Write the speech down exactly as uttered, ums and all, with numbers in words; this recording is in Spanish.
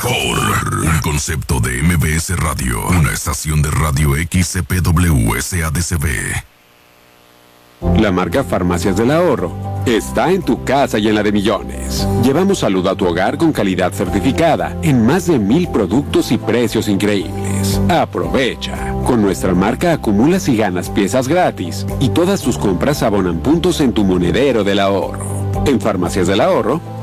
mejor. Un concepto de M B S Radio, una estación de radio X C P W S A D C B. La marca Farmacias del Ahorro está en tu casa y en la de millones. Llevamos salud a tu hogar con calidad certificada en más de mil productos y precios increíbles. Aprovecha. Con nuestra marca acumulas y ganas piezas gratis y todas tus compras abonan puntos en tu monedero del ahorro. En Farmacias del Ahorro